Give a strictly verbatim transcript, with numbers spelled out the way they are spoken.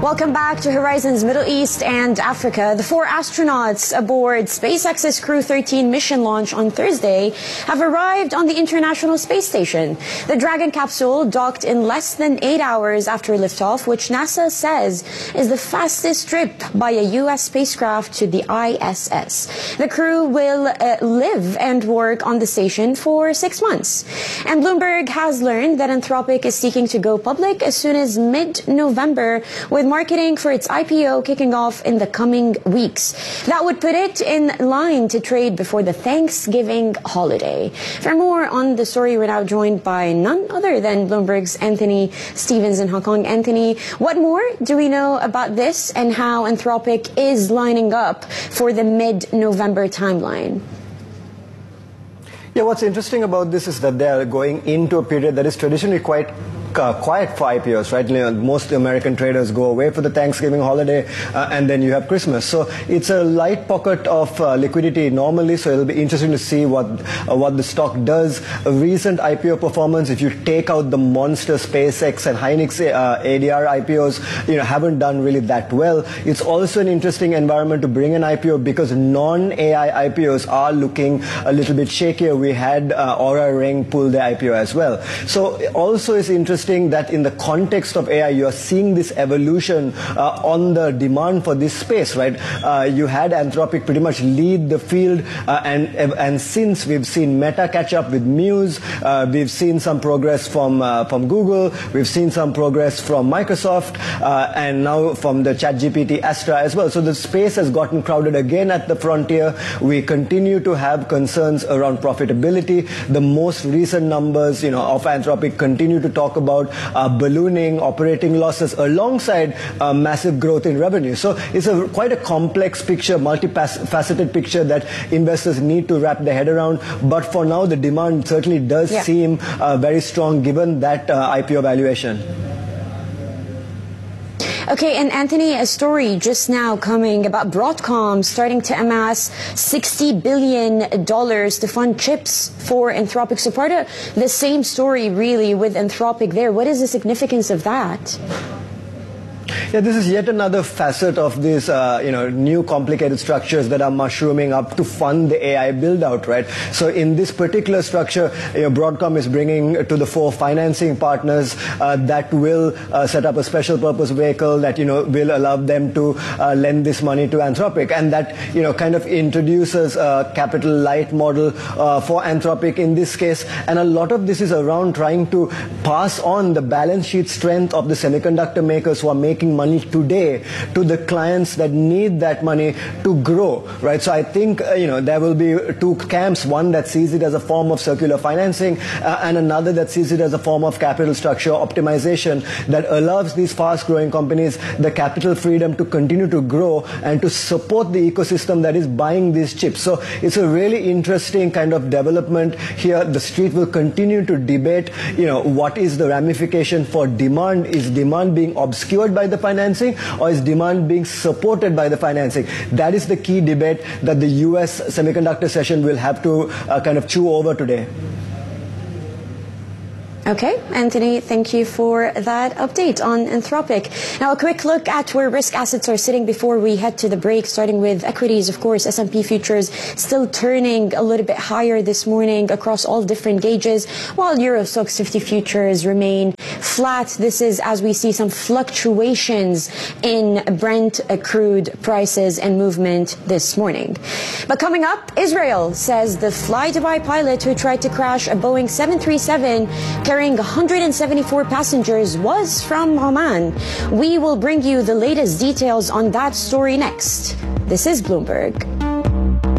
Welcome back to Horizons Middle East and Africa. The four astronauts aboard SpaceX's Crew thirteen mission launch on Thursday have arrived on the International Space Station. The Dragon capsule docked in less than eight hours after liftoff, which NASA says is the fastest trip by a U S spacecraft to the I S S. The crew will uh, live and work on the station for six months. And Bloomberg has learned that Anthropic is seeking to go public as soon as mid-November, with marketing for its I P O kicking off in the coming weeks. That would put it in line to trade before the Thanksgiving holiday. For more on the story, we're now joined by none other than Bloomberg's Anthony Stevens in Hong Kong. Anthony, what more do we know about this and how Anthropic is lining up for the mid-November timeline? Yeah, what's interesting about this is that they are going into a period that is traditionally quite Uh, quiet for I P Os, right? You know, most American traders go away for the Thanksgiving holiday, uh, and then you have Christmas. So it's a light pocket of uh, liquidity normally. So it'll be interesting to see what uh, what the stock does. A recent I P O performance, if you take out the monster SpaceX and Hynix uh, A D R I P Os, you know, haven't done really that well. It's also an interesting environment to bring an I P O because non-A I I P Os are looking a little bit shakier. We had uh, Aura Ring pull their I P O as well. So also it's interesting that in the context of A I, you are seeing this evolution uh, on the demand for this space, right? Uh, you had Anthropic pretty much lead the field, uh, and and since we've seen Meta catch up with Muse, uh, we've seen some progress from uh, from Google, we've seen some progress from Microsoft, uh, and now from the ChatGPT Astra as well. So the space has gotten crowded again at the frontier. We continue to have concerns around profitability. The most recent numbers, you know, of Anthropic continue to talk about About uh, ballooning operating losses alongside uh, massive growth in revenue. So it's a quite a complex picture, multifaceted picture that investors need to wrap their head around. But for now, the demand certainly does yeah. seem uh, very strong given that uh, I P O valuation. Okay, and Anthony, a story just now coming about Broadcom starting to amass sixty billion dollars to fund chips for Anthropic. So part of the same story really with Anthropic there. What is the significance of that? Yeah, this is yet another facet of these, uh, you know, new complicated structures that are mushrooming up to fund the A I build-out, right? So in this particular structure, you know, Broadcom is bringing to the fore financing partners uh, that will uh, set up a special purpose vehicle that, you know, will allow them to uh, lend this money to Anthropic. And that, you know, kind of introduces a capital light model uh, for Anthropic in this case. And a lot of this is around trying to pass on the balance sheet strength of the semiconductor makers who are making money today to the clients that need that money to grow, right? So I think, uh, you know, there will be two camps, one that sees it as a form of circular financing uh, and another that sees it as a form of capital structure optimization that allows these fast-growing companies the capital freedom to continue to grow and to support the ecosystem that is buying these chips. So it's a really interesting kind of development here. The street will continue to debate, you know, what is the ramification for demand? Is demand being obscured by the financing, or is demand being supported by the financing? That is the key debate that the U S semiconductor session will have to uh, kind of chew over today. Okay, Anthony, thank you for that update on Anthropic. Now, a quick look at where risk assets are sitting before we head to the break, starting with equities. Of course, S and P futures still turning a little bit higher this morning across all different gauges, while Euro Stoxx fifty futures remain flat. This is as we see some fluctuations in Brent crude prices and movement this morning. But coming up, Israel says the Fly Dubai pilot who tried to crash a Boeing seven thirty-seven carrying one hundred seventy-four passengers was from Oman. We will bring you the latest details on that story next. This is Bloomberg.